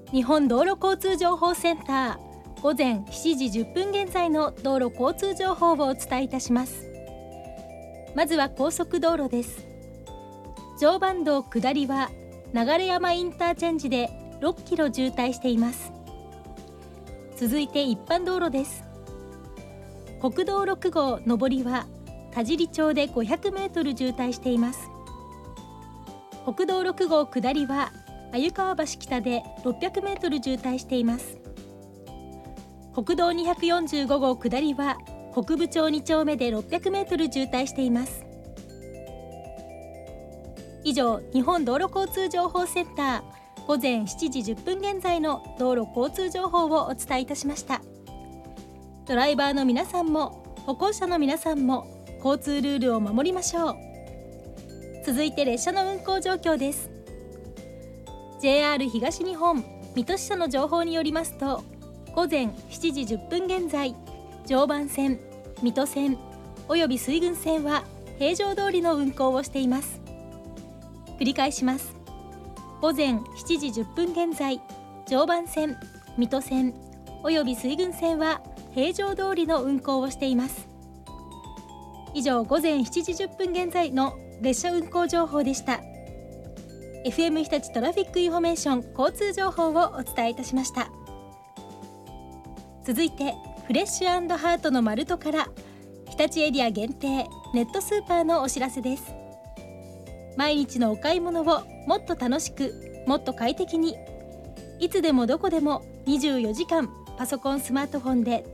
日本道路交通情報センター午前7時10分現在の道路交通情報をお伝えいたします。まずは高速道路です。常磐道下りは流山インターチェンジで6キロ渋滞しています。続いて一般道路です。国道6号上りは田尻町で500メートル渋滞しています。国道6号下りは鮎川橋北で600メートル渋滞しています。国道245号下りは国分町2丁目で600メートル渋滞しています。以上、日本道路交通情報センター午前7時10分現在の道路交通情報をお伝えいたしました。ドライバーの皆さんも歩行者の皆さんも交通ルールを守りましょう。続いて列車の運行状況です。 JR 東日本水戸支社の情報によりますと、午前7時10分現在、常磐線、水戸線および水郡線は平常通りの運行をしています。繰り返します。午前7時10分現在、常磐線、水戸線および水郡線は平常通りの運行をしています。以上、午前7時10分現在の列車運行情報でした。 FM 日立トラフィックインフォメーション交通情報をお伝えいたしました。続いてフレッシュ&ハートのマルトから日立エリア限定ネットスーパーのお知らせです。毎日のお買い物をもっと楽しく、もっと快適に、いつでもどこでも24時間パソコンスマートフォンで